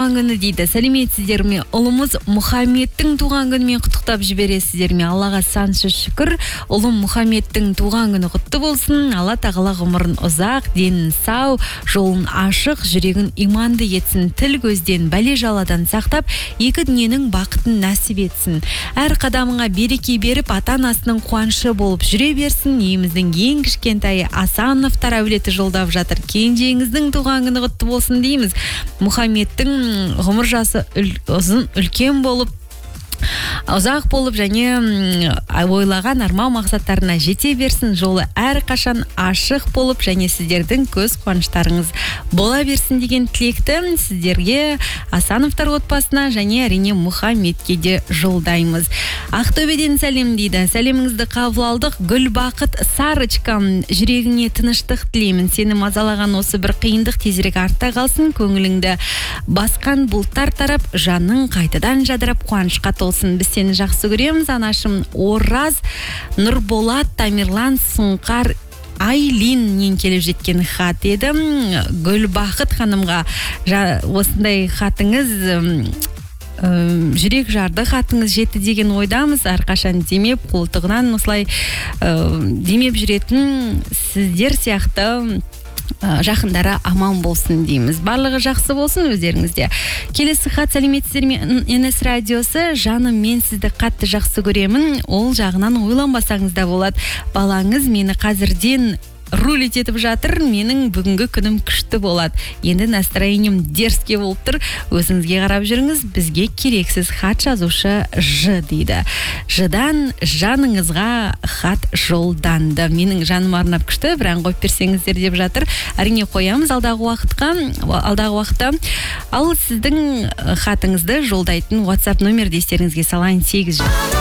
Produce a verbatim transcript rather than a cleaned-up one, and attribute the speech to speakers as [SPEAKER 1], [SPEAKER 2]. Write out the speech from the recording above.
[SPEAKER 1] туған күні дейді. Сәлеметсіздер ме? Ұлымыз Мұхаммедтің туған күнімен құттықтап жібересіздер ме? Аллаға сансыз шүкір. Ұлым Мұхаммедтің туған күні құтты болсын. Алла тағала ғұмырын ұзақ, денін сау, жолын ашық, жүрегін иманды етсін. Тіл көзден, бәле жаладан сақтап, екі дүниенің бақытын нәсіп етсін. Әр қадамыңа береке беріп, ата-анасының қуанышы болып жүре берсін. Еміздің ең кішкентайы Асановтар әулеті жолдап жатыр. Кенжеңіздің туған күні құтты болсын дейміз. Мұхаммедтің ғұмыр жасы ұзын, үлкен болып, ұзақ болып және ойлаған арман мақсаттарына жете берсін. Жолы әр қашан ашық болып және сіздердің көз қуаныштарыңыз бола берсін деген тілекті сіздерге, Асановтар отбасына және әрине Мұхаммедке де жолдаймыз. Ақтөбеден сәлем дейді. Сәлеміңізді қабыл алдық. Гүлбақыт Сарочкам, жүрегіңе тыныштық тілеймін. Сені мазалаған осы бір қиындық тезірек артта қалсын. Көңіліңді басқан бұлттар тарап, жаның қайтадан жадырап қуанышқа толсын. Біз сені жақсы көреміз. Анашым Ораз, Нұрболат, Тамерлан, Сұңқар, Айлиннен келіп жеткен хат еді. Гүлбақыт ханымға осындай хатыңыз жүрек жарды, хатыңыз жетті деген ойдамыз. Әрқашан демеп, қолтығынан осылай демеп жүретін сіздер сияқты жақындары аман болсын дейміз. Барлығы жақсы болсын өздеріңізде. Келесі хат: сәлеметсіздер ме? эн-эс радиосы. Жаным, мен сізді қатты жақсы көремін. Ол жағынан ойланбасаңыз да болады. Балаңыз мені қазірден рулить етіп жатыр. Менің бүгінгі күнім күшті болады. Енді настроением дерзкий болып тұр. Өзіңізге қарап жүріңіз. Бізге керексіз. Хат жазушы Ж дейді. Ждан жаныңызға хат жолданды. Менің жаным арнап күшті, бір ән қойып берсеңіздер деп жатыр. Әрине қоямыз алдағы уақытқа, алдағы уақытта. Ал сіздің хатыңызды жолдайтын WhatsApp номерді естеріңізге салайын: сегіз